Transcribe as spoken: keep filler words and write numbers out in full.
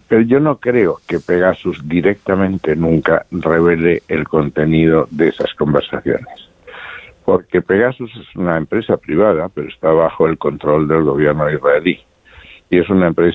Pero yo no creo que Pegasus directamente nunca revele el contenido de esas conversaciones. Porque Pegasus es una empresa privada, pero está bajo el control del gobierno israelí. Y es una empresa